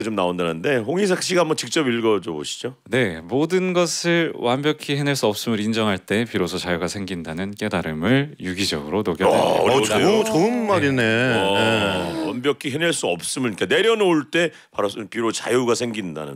좀 나온다는데 홍희석 씨가 한번 직접 읽어줘 보시죠. 네, 모든 것을 완벽히 해낼 수 없음을 인정할 때 비로소 자유가 생긴다는 깨달음을 유기적으로 녹여냅니다. 좋은 말이네. 네. 완벽히 해낼 수 없음을 그러니까 내려놓을 때 바로 비로 자유가 생긴다는.